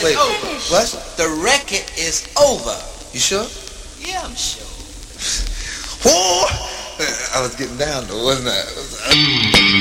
Wait, over. what? The record is over. You sure? Yeah, I'm sure. Whoa! I was getting down though, wasn't I?